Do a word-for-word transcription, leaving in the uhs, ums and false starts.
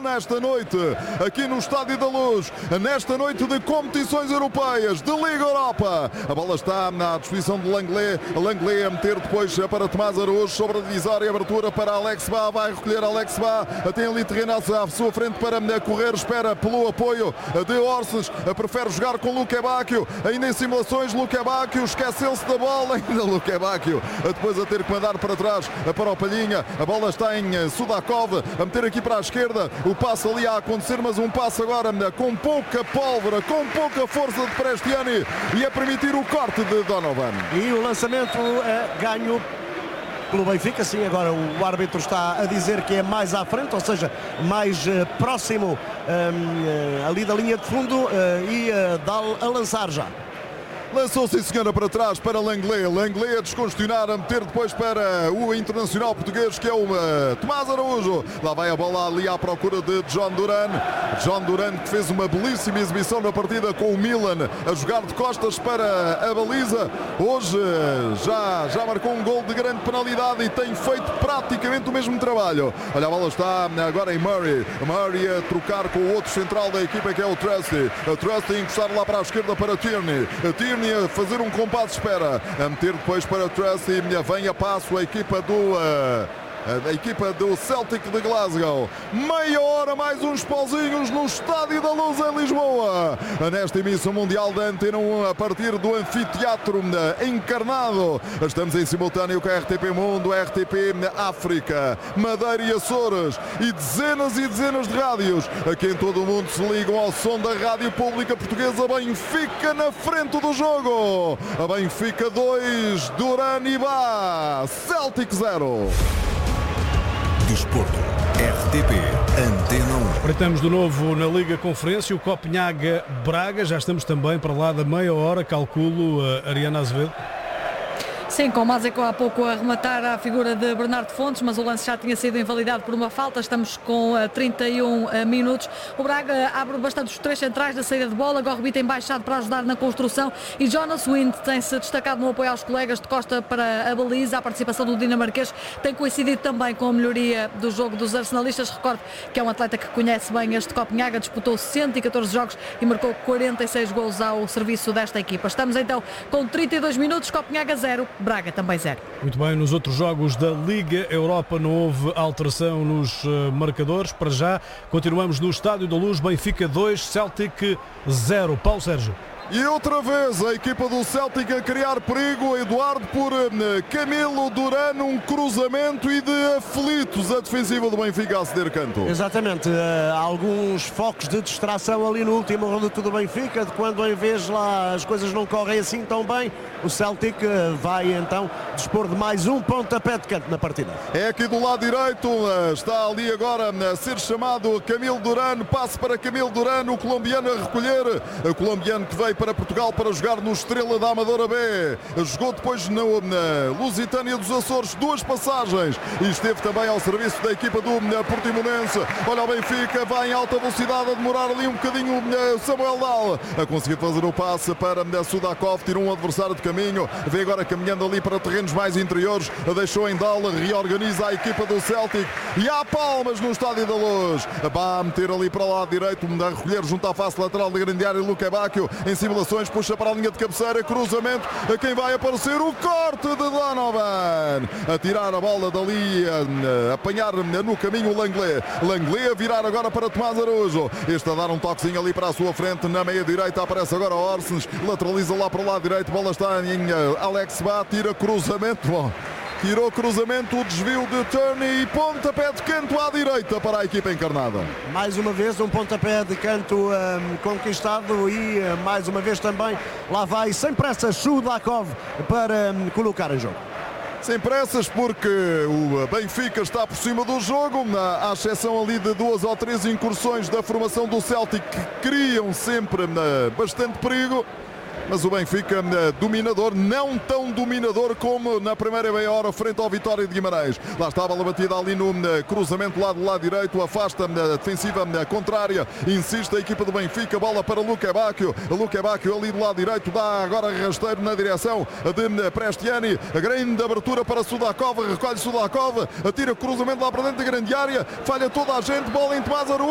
nesta noite, aqui no Estádio da Luz, nesta noite de competições europeias, de Liga Europa. A bola está à disposição de Langley, Langley a meter depois para Tomás Araújo, sobre a divisória, abertura para Alex Bá, vai recolher Alex Bá, tem ali terreno à sua frente para correr, espera pelo apoio de Orsens, prefere jogar com Luque Bacchio, ainda em simulações, Luque Bacchio esqueceu-se da bola, ainda Luque Bacchio, depois a ter que mandar para trás para o Palhinha, a bola está em Sudakov, a meter aqui para a esquerda, o passo ali a acontecer, mas um passo agora com pouca pólvora, com pouca força de Prestiani e a permitir o corte de Donovan. E o lançamento é ganho pelo Benfica, sim, agora o árbitro está a dizer que é mais à frente, ou seja, mais uh, próximo um, uh, ali da linha de fundo uh, e uh, dá a lançar já. Lançou-se, senhora, para trás para Langley. Langley a descongestionar, a meter depois para o internacional português, que é o uh, Tomás Araújo. Lá vai a bola ali à procura de John Duran. John Duran, que fez uma belíssima exibição na partida com o Milan, a jogar de costas para a baliza. Hoje já, já marcou um gol de grande penalidade e tem feito praticamente o mesmo trabalho. Olha, a bola está agora em Murray. Murray a trocar com o outro central da equipa, que é o Trusty. A Trusty a encostar lá para a esquerda para Tierney. A Tierney a fazer um compasso de espera, a meter depois para Trusty, vem a passo a equipa do uh, a equipa do Celtic de Glasgow. Meia hora mais uns pauzinhos no Estádio da Luz em Lisboa, nesta emissão mundial da Antena um, a partir do anfiteatro encarnado. Estamos em simultâneo com a R T P Mundo, a R T P África, Madeira e Açores e dezenas e dezenas de rádios aqui em todo o mundo se ligam ao som da Rádio Pública Portuguesa. Benfica na frente do jogo, a Benfica dois, Duran e Bá, Celtic zero. Desporto, R T P, Antena um. Espreitamos de novo na Liga Conferência, o Copenhaga-Braga. Já estamos também para lá da meia hora, calculo, uh, Ariana Azevedo. Sim, com o Mazeko há pouco a rematar a figura de Bernardo Fontes, mas o lance já tinha sido invalidado por uma falta. Estamos com uh, trinta e um uh, minutos. O Braga abre bastante os três centrais da saída de bola. Gorbi tem baixado para ajudar na construção e Jonas Wind tem-se destacado no apoio aos colegas de costa para a baliza. A participação do dinamarquês tem coincidido também com a melhoria do jogo dos arsenalistas. Recordo que é um atleta que conhece bem este Copenhaga, disputou cento e catorze jogos e marcou quarenta e seis golos ao serviço desta equipa. Estamos então com trinta e dois minutos, Copenhaga zero, Braga também zero. Muito bem, nos outros jogos da Liga Europa não houve alteração nos uh, marcadores. Para já, continuamos no Estádio da Luz, Benfica dois, Celtic zero. Paulo Sérgio. E outra vez a equipa do Celtic a criar perigo, Eduardo, por Camilo Duran, um cruzamento e de aflitos a defensiva do Benfica a ceder canto. Exatamente, uh, alguns focos de distração ali no último reduto do Benfica, de quando em vez lá as coisas não correm assim tão bem, o Celtic uh, vai então dispor de mais um pontapé de canto na partida. É aqui do lado direito, uh, está ali agora a ser chamado Camilo Duran, passe para Camilo Duran, o colombiano a recolher, o colombiano que veio para Portugal para jogar no Estrela da Amadora B, jogou depois no, na Lusitânia dos Açores, duas passagens e esteve também ao serviço da equipa do Portimonense. Olha o Benfica, vai em alta velocidade a demorar ali um bocadinho Samuel Dal, a conseguir fazer o passe para Sudakov, tirou um adversário de caminho, vem agora caminhando ali para terrenos mais interiores, deixou em Dal, reorganiza a equipa do Celtic e há palmas no Estádio da Luz, vai meter ali para o lado direito, a recolher junto à face lateral da grande área Luque Bacchio, em simulações, puxa para a linha de cabeceira, cruzamento, a quem vai aparecer o corte de Donovan, a tirar a bola dali, a, a apanhar no caminho o Langley, Langley a virar agora para Tomás Araújo, este a dar um toquezinho ali para a sua frente, na meia direita aparece agora Orsens, lateraliza lá para o lado direito, bola está em Alex Bá, tira cruzamento, bom, tirou cruzamento, o desvio de Turney e pontapé de canto à direita para a equipa encarnada. Mais uma vez um pontapé de canto um, conquistado e uh, mais uma vez também lá vai sem pressa Sudakov para um, colocar em jogo. Sem pressas, porque o Benfica está por cima do jogo, à exceção ali de duas ou três incursões da formação do Celtic que criam sempre bastante perigo. Mas o Benfica dominador, não tão dominador como na primeira meia hora frente ao Vitória de Guimarães. Lá está a bola batida ali no cruzamento lá do lado direito, afasta a defensiva contrária, insiste a equipa do Benfica, bola para Luque Bacchio, Luque Bacchio ali do lado direito, dá agora rasteiro na direção de Prestiani, a grande abertura para Sudakov, recolhe Sudakov, atira cruzamento lá para dentro da grande área, falha toda a gente, bola em Tomás Araújo.